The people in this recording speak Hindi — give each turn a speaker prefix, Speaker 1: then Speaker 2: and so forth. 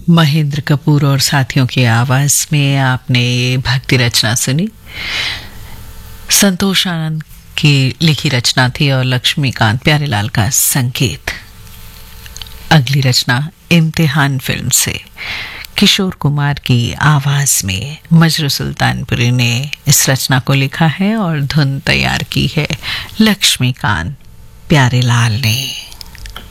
Speaker 1: महेंद्र कपूर और साथियों की आवाज में आपने ये भक्ति रचना सुनी। संतोष आनंद की लिखी रचना थी और लक्ष्मीकांत प्यारेलाल का संगीत। अगली रचना इम्तिहान फिल्म से किशोर कुमार की आवाज में मजरू सुल्तानपुरी ने इस रचना को लिखा है और धुन तैयार की है लक्ष्मीकांत प्यारेलाल ने।